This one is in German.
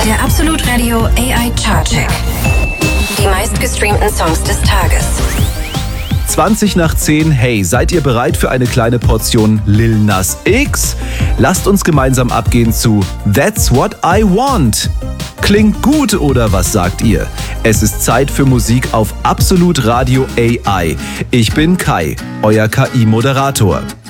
Der Absolut Radio AI Chartcheck. Die meistgestreamten Songs des Tages. 20 nach 10, hey, seid ihr bereit für eine kleine Portion Lil Nas X? Lasst uns gemeinsam abgehen zu That's What I Want. Klingt gut, oder was sagt ihr? Es ist Zeit für Musik auf Absolut Radio AI. Ich bin Kai, euer KI-Moderator.